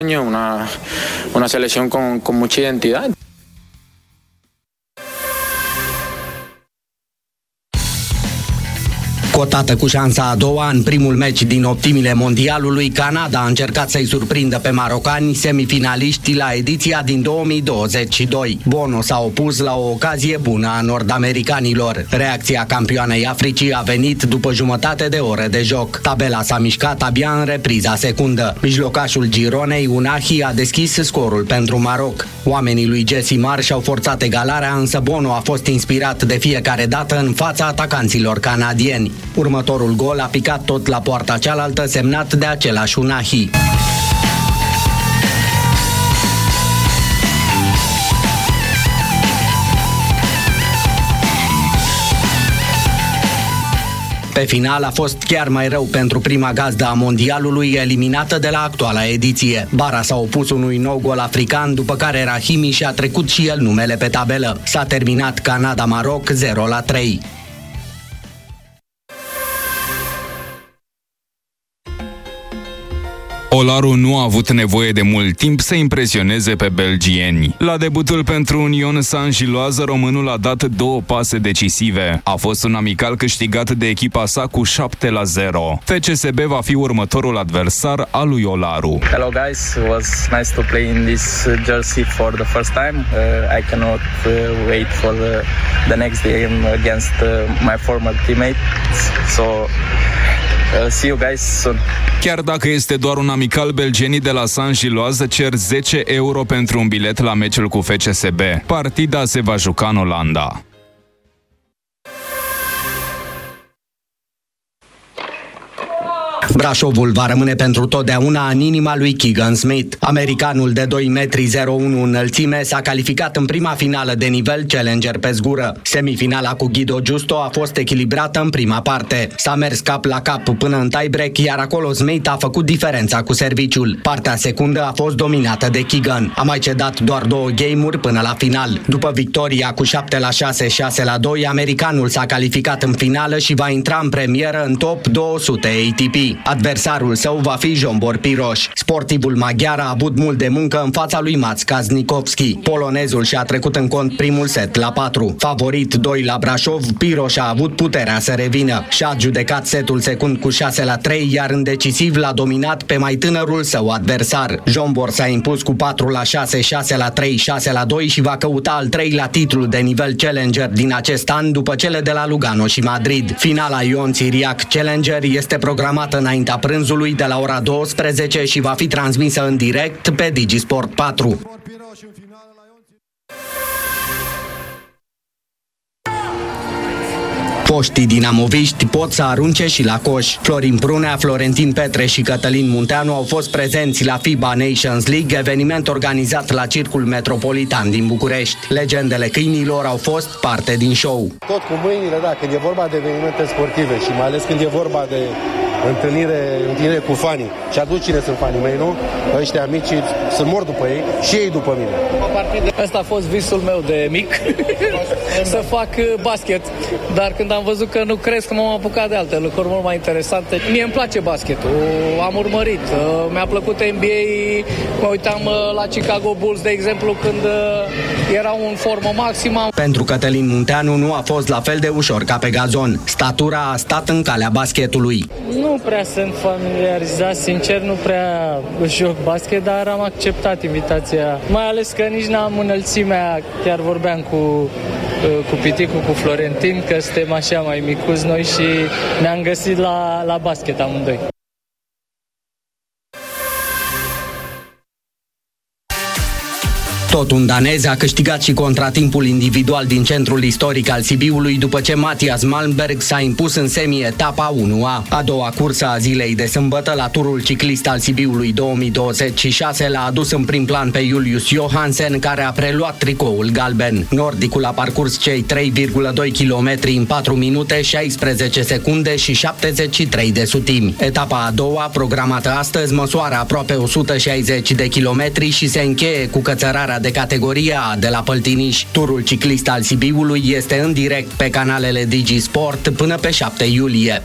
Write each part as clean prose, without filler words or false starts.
Una selección con mucha identidad. Cotată cu șansa a doua în primul meci din optimile mondialului, Canada a încercat să-i surprindă pe marocani, semifinaliștii la ediția din 2022. Bono s-a opus la o ocazie bună a nord-americanilor. Reacția campioanei Africii a venit după jumătate de oră de joc. Tabela s-a mișcat abia în repriza secundă. Mijlocașul gironei, Unahi, a deschis scorul pentru Maroc. Oamenii lui Jesse Marsh au forțat egalarea, însă Bono a fost inspirat de fiecare dată în fața atacanților canadieni. Următorul gol a picat tot la poarta cealaltă, semnat de același Unahi. Pe final a fost chiar mai rău pentru prima gazdă a mondialului, eliminată de la actuala ediție. Bara s-a opus unui nou gol african, după care Rahimi și-a trecut și el numele pe tabelă. S-a terminat Canada-Maroc 0-3. Olaru nu a avut nevoie de mult timp să impresioneze pe belgieni. La debutul pentru Union Saint-Gilloise, românul a dat 2 pase decisive. A fost un amical câștigat de echipa sa cu 7-0. FCSB va fi următorul adversar al lui Olaru. Hello guys, it was nice to play in this jersey for the first time. I cannot wait for the next game against my former teammates. So see you guys soon. Chiar dacă este doar un amical, belgenii de la Saint-Gilloise cer 10 euro pentru un bilet la meciul cu FCSB. Partida se va juca în Olanda. Brașovul va rămâne pentru totdeauna în inima lui Keegan Smith. Americanul de 2,01 metri înălțime s-a calificat în prima finală de nivel Challenger pe zgură. Semifinala cu Guido Giusto a fost echilibrată în prima parte. S-a mers cap la cap până în tie-break, iar acolo Smith a făcut diferența cu serviciul. Partea secundă a fost dominată de Keegan. A mai cedat doar 2 game-uri până la final. După victoria cu 7-6, 6-2, americanul s-a calificat în finală și va intra în premieră în top 200 ATP. Adversarul său va fi Zsombor Piros. Sportivul maghiar a avut mult de muncă în fața lui Mats Kaznikovski. Polonezul și-a trecut în cont primul set la 4. Favorit 2 la Brașov, Piros a avut puterea să revină. Și-a judecat setul secund cu 6-3, iar în decisiv l-a dominat pe mai tânărul său adversar. Zsombor s-a impus cu 4-6, 6-3, 6-2 și va căuta al 3-lea titlu de nivel Challenger din acest an, după cele de la Lugano și Madrid. Finala Ion Țiriac Challenger este programată înaintea prânzului de la ora 12 și va fi transmisă în direct pe Digisport 4. Poștii dinamoviști pot să arunce și la coș. Florin Prunea, Florentin Petre și Cătălin Munteanu au fost prezenți la FIBA Nations League, eveniment organizat la Circul Metropolitan din București. Legendele câinilor au fost parte din show. Tot cu mâinile, da, când e vorba de evenimente sportive și mai ales când e vorba de întâlnire cu fanii. Și atunci cine sunt fanii mei, nu? Ăștia mici sunt mor după ei și ei după mine. Asta a fost visul meu de mic, să fac basket. Dar când am văzut că nu cresc, m-am apucat de alte lucruri mult mai interesante. Mie îmi place basketul, am urmărit. Mi-a plăcut NBA, mă uitam la Chicago Bulls, de exemplu, când erau în formă maximă. Pentru Cătălin Munteanu nu a fost la fel de ușor ca pe gazon. Statura a stat în calea basketului. Nu prea sunt familiarizat, sincer, nu prea joc basket, dar am acceptat invitația. Mai ales că nici n-am înălțimea, chiar vorbeam cu Piticu, cu Florentin, că suntem așa mai micuți noi și ne-am găsit la basket amândoi. Tot un danez a câștigat și contratimpul individual din centrul istoric al Sibiului după ce Matthias Malmberg s-a impus în semi-etapa 1A. A doua cursă a zilei de sâmbătă la turul ciclist al Sibiului 2026 l-a adus în prim plan pe Julius Johansen, care a preluat tricoul galben. Nordicul a parcurs cei 3,2 km în 4 minute, 16 secunde și 73 de sutimi. Etapa a doua, programată astăzi, măsoară aproape 160 de kilometri și se încheie cu cățărarea de categoria A de la Păltiniș. Turul ciclist al Sibiului este în direct pe canalele Digisport până pe 7 iulie.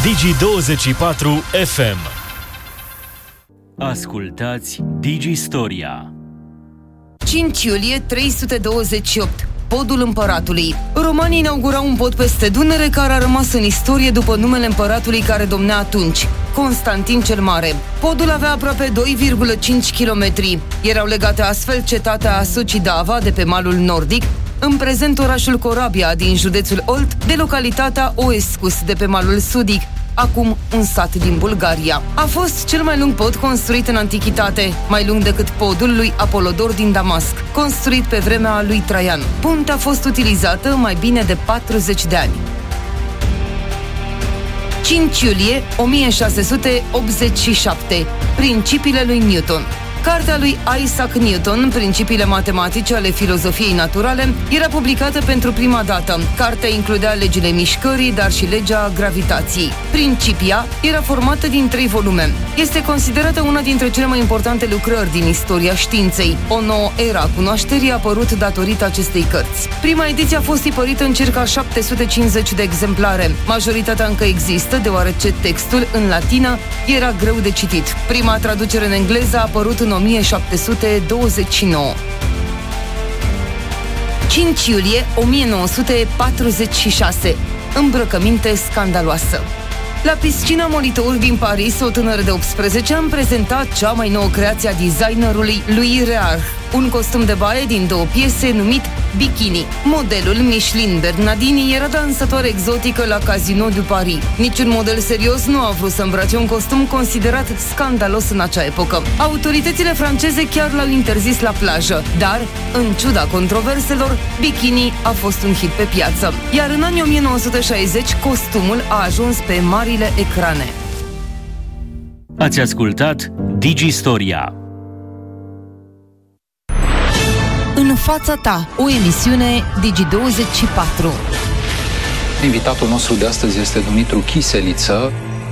Digi24 FM. Ascultați Digistoria. 5 iulie 328. Podul împăratului. Romanii inaugurau un pod peste Dunăre care a rămas în istorie după numele împăratului care domnea atunci, Constantin cel Mare. Podul avea aproape 2,5 km. Erau legate astfel cetatea Sucidava de pe malul nordic, în prezent orașul Corabia din județul Olt, de localitatea Oescus de pe malul sudic, acum un sat din Bulgaria. A fost cel mai lung pod construit în antichitate, mai lung decât podul lui Apolodor din Damasc, construit pe vremea lui Traian. Puntea a fost utilizată mai bine de 40 de ani. 5 iulie 1687. Principiile lui Newton. Cartea lui Isaac Newton, Principiile matematice ale filozofiei naturale, era publicată pentru prima dată. Cartea includea legile mișcării, dar și legea gravitației. Principia era formată din 3 volume. Este considerată una dintre cele mai importante lucrări din istoria științei. O nouă era a cunoașterii a apărut datorită acestei cărți. Prima ediție a fost tipărită în circa 750 de exemplare. Majoritatea încă există, deoarece textul, în latină, era greu de citit. Prima traducere în engleză a apărut în 1729. 5 iulie 1946. Îmbrăcăminte scandaloasă. La piscina Molitor din Paris, o tânără de 18 ani prezentat cea mai nouă creație a designerului Louis Réard, un costum de baie din 2 piese numit Bikini. Modelul Micheline Bernardini era dansatoare exotică la Casino du Paris. Niciun model serios nu a vrut să îmbrace un costum considerat scandalos în acea epocă. Autoritățile franceze chiar l-au interzis la plajă, dar, în ciuda controverselor, Bikini a fost un hit pe piață. Iar în anii 1960, costumul a ajuns pe marile ecrane. Ați ascultat Digistoria. În fața ta, o emisiune Digi24. Invitatul nostru de astăzi este Dumitru Chiseliță.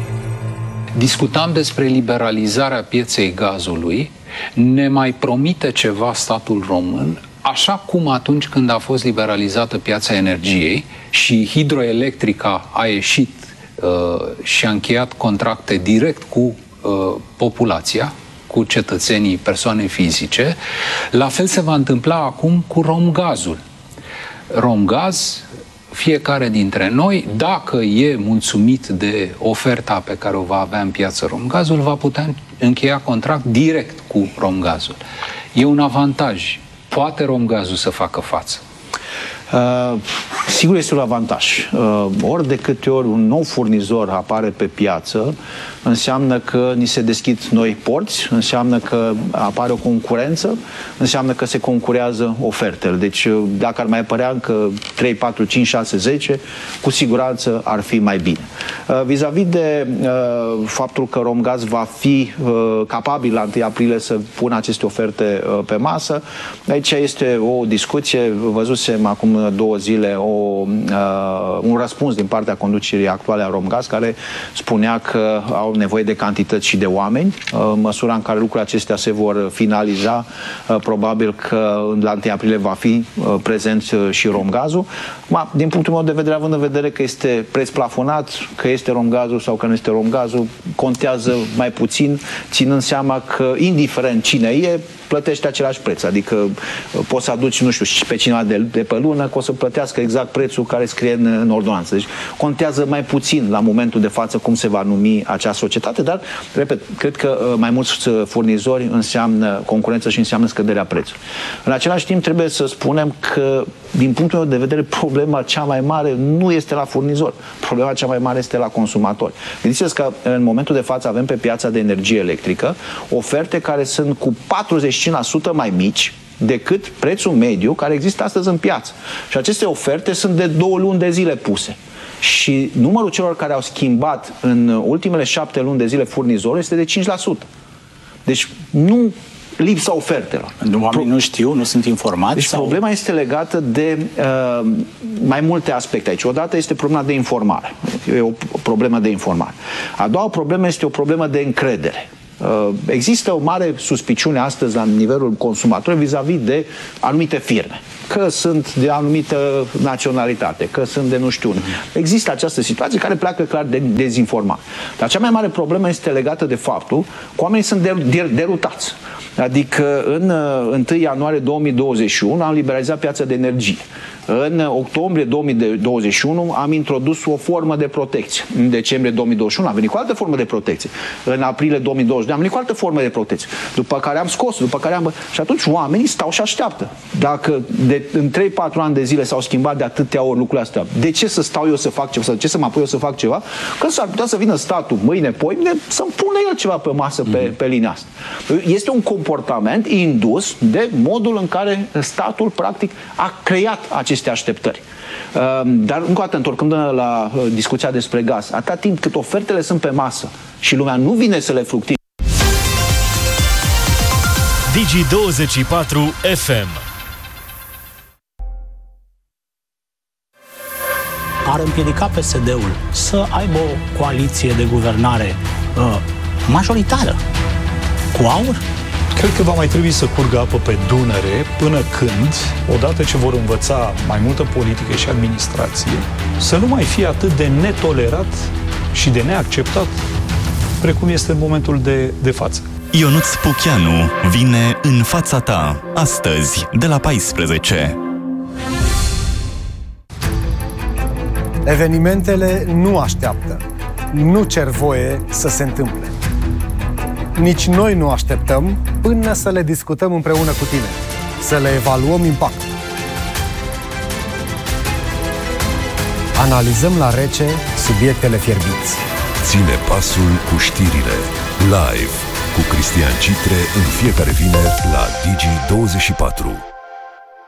Discutam despre liberalizarea pieței gazului. Ne mai promite ceva statul român, așa cum atunci când a fost liberalizată piața energiei și Hidroelectrica a ieșit și a încheiat contracte direct cu populația, cu cetățenii, persoane fizice, la fel se va întâmpla acum cu Romgazul. Romgaz, fiecare dintre noi, dacă e mulțumit de oferta pe care o va avea în piață Romgazul, va putea încheia contract direct cu Romgazul. E un avantaj. Poate Romgazul să facă față. Sigur este un avantaj. Ori de câte ori un nou furnizor apare pe piață, înseamnă că ni se deschid noi porți, înseamnă că apare o concurență, înseamnă că se concurează ofertele. Deci dacă ar mai apărea încă 3, 4, 5, 6, 10, cu siguranță ar fi mai bine. Vis-a-vis de faptul că Romgaz va fi capabil la 1 aprilie să pună aceste oferte pe masă, aici este o discuție. Văzusem acum 2 zile un răspuns din partea conducerii actuale a Romgaz, care spunea că au nevoie de cantități și de oameni. În măsura în care lucrurile acestea se vor finaliza, probabil că la 1 aprilie va fi prezent și Romgazul. Din punctul meu de vedere, având în vedere că este preț plafonat, că este Romgazul sau că nu este Romgazul, contează mai puțin, ținând seama că, indiferent cine e, plătește același preț. Adică poți să aduci, nu știu, pe cineva de pe lună, că o să plătească exact prețul care scrie în ordonanță. Deci contează mai puțin la momentul de față cum se va numi acea societate, dar, repet, cred că mai mulți furnizori înseamnă concurență și înseamnă scăderea prețului. În același timp, trebuie să spunem că, din punctul meu de vedere, problema cea mai mare nu este la furnizor. Problema cea mai mare este la consumatori. Gândiți-vă că în momentul de față avem pe piața de energie electrică oferte care sunt cu 45% mai mici decât prețul mediu care există astăzi în piață. Și aceste oferte sunt de 2 luni de zile puse. Și numărul celor care au schimbat în ultimele 7 luni de zile furnizorul este de 5%. Deci nu lipsa ofertelor. Oamenii nu știu, nu sunt informați? Deci problema este legată de mai multe aspecte aici. Odată este problema de informare. E o problemă de informare. A doua problemă este o problemă de încredere. Există o mare suspiciune astăzi la nivelul consumatorilor vis-a-vis de anumite firme. că sunt de anumită naționalitate, că sunt de nu știu. Există această situație care pleacă clar de dezinformare. Dar cea mai mare problemă este legată de faptul că oamenii sunt derutați. Adică în 1 ianuarie 2021 am liberalizat piața de energie. În octombrie 2021 am introdus o formă de protecție. În decembrie 2021 am venit cu altă formă de protecție. În aprilie 2022 am venit cu altă formă de protecție. După care am scos, și atunci oamenii stau și așteaptă. Dacă în 3-4 ani de zile s-au schimbat de atâtea ori lucrurile astea, de ce să stau eu să fac ceva? Sau de ce să mă apoi eu să fac ceva? Că s-ar putea să vină statul mâine, poimine, să-mi pună el ceva pe masă pe linia asta. Este un comportament indus de modul în care statul practic a creat aceste așteptări. Dar încă o dată, întorcând la discuția despre gaz, atâta timp cât ofertele sunt pe masă și lumea nu vine să le fructifice. Digi24 FM ar împiedica PSD-ul să aibă o coaliție de guvernare majoritară cu AUR? Cred că va mai trebui să curgă apă pe Dunăre până când, odată ce vor învăța mai multă politică și administrație, să nu mai fie atât de netolerat și de neacceptat precum este în momentul de față. Ionuț Pucheanu vine în fața ta, astăzi, de la 14. Evenimentele nu așteaptă, nu cer voie să se întâmple. Nici noi nu așteptăm până să le discutăm împreună cu tine, să le evaluăm impactul. Analizăm la rece subiectele fierbinți. Ține pasul cu știrile. Live cu Cristian Citre în fiecare vineri la Digi24.